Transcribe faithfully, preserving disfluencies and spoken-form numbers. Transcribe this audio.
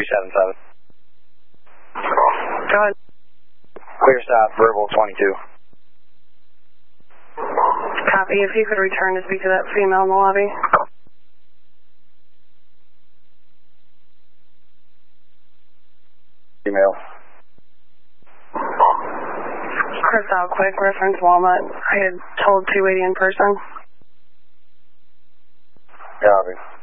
seven seven. Go ahead. Clear stop, verbal twenty-two. Copy. If you could return to speak to that female in the lobby. Email. Chris Alquick, reference Walnut. I had told two eighty in person. Copy.